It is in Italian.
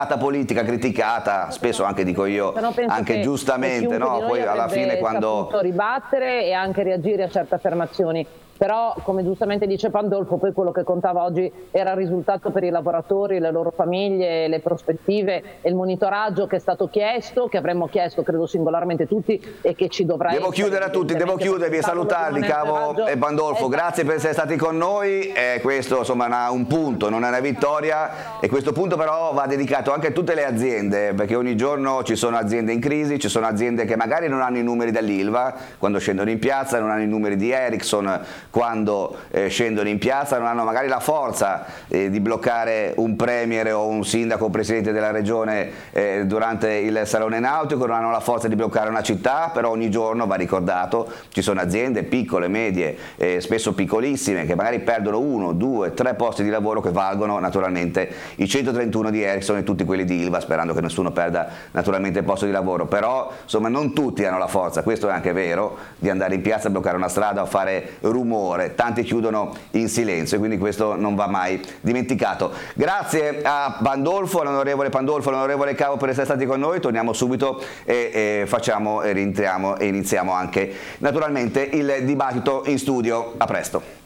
politica criticata, spesso anche dico io, anche giustamente, no? Poi alla fine quando ribattere e anche reagire a certe affermazioni. Però, come giustamente dice Pandolfo, poi quello che contava oggi era il risultato per i lavoratori, le loro famiglie, le prospettive e il monitoraggio che è stato chiesto, che avremmo chiesto credo singolarmente tutti e che ci dovrà Devo chiudere a tutti, devo chiudervi e salutarvi, Cavo e Pandolfo, grazie per essere stati con noi, questo insomma è un punto, non è una vittoria, e questo punto però va dedicato anche a tutte le aziende, perché ogni giorno ci sono aziende in crisi, ci sono aziende che magari non hanno i numeri dell'Ilva quando scendono in piazza, non hanno i numeri di Ericsson quando scendono in piazza, non hanno magari la forza di bloccare un premier o un sindaco o un presidente della regione durante il salone nautico, non hanno la forza di bloccare una città, però ogni giorno va ricordato, ci sono aziende piccole, medie, spesso piccolissime, che magari perdono 1, 2, 3 posti di lavoro che valgono naturalmente i 131 di Ericsson e tutti quelli di Ilva, sperando che nessuno perda naturalmente il posto di lavoro, però insomma non tutti hanno la forza, questo è anche vero, di andare in piazza a bloccare una strada o fare rumore. Tanti chiudono in silenzio e quindi questo non va mai dimenticato. Grazie a Pandolfo, all'onorevole Pandolfo, all'onorevole Cavo per essere stati con noi, torniamo subito e rientriamo e iniziamo anche naturalmente il dibattito in studio. A presto.